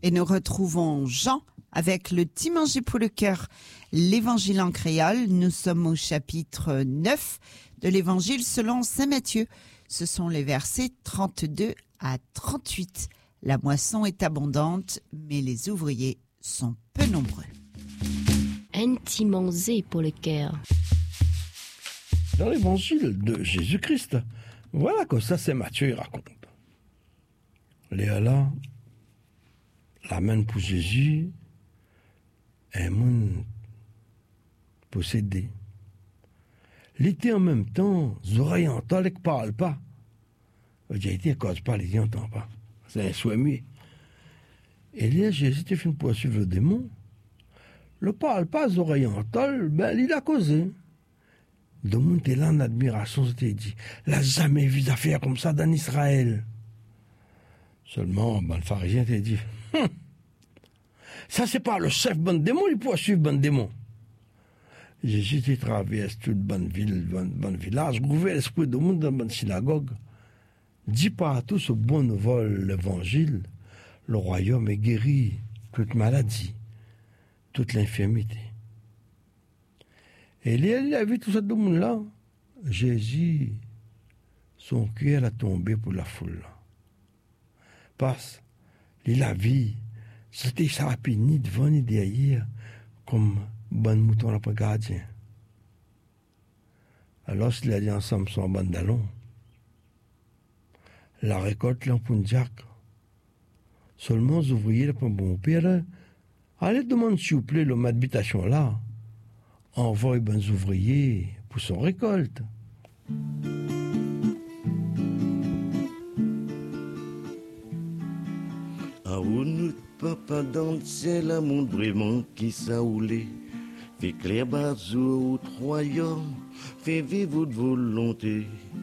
Et nous retrouvons Jean avec le Dimanche pour le cœur, l'Évangile en créole. Nous sommes au chapitre 9 de l'Évangile selon saint Matthieu. Ce sont les versets 32 à 38. La moisson est abondante, mais les ouvriers sont peu nombreux. Intimons-y pour le cœur. Dans l'Évangile de Jésus-Christ, voilà que ça, c'est Matthieu raconte. Léa là, l'amène pour Jésus, un monde possédé. L'été en même temps, les oreilles entendent et ne parlent pas. J'ai été cause pas, les n'entendent pas. C'est un souhait muet. Et là, Jésus était fait poursuivre le démon. Le parle pas, les oreilles entendent, ben, il a causé. Le monde était là en admiration, c'était dit, il n'a jamais vu d'affaires comme ça dans Israël. Seulement, ben, le pharisien t'a dit, ça c'est pas le chef bon démon, il pourrait suivre bon démon. Jésus il traverse toute bonne ville, bon village, gouverne l'esprit de monde dans bonne synagogue. Dit partout ce bon nouvel l'évangile, le royaume est guéri, toute maladie, toute l'infirmité. Et il a vu tout ce monde-là. Jésus, son cœur a tombé pour la foule. Parce qu'il a vu, c'était ça ni devant ni derrière, comme bon mouton après gardien. Alors, s'il a dit ensemble son bandalon, la récolte là pour Jack. Seulement, les ouvriers, le bon père, allez demander s'il vous plaît, l'homme d'habitation là, envoie les bons ouvriers pour son récolte. Ah, où nous papa dans le ciel, un monde vraiment qui s'aoulait. Fait clair bazou au royaume, fait vivre votre volonté.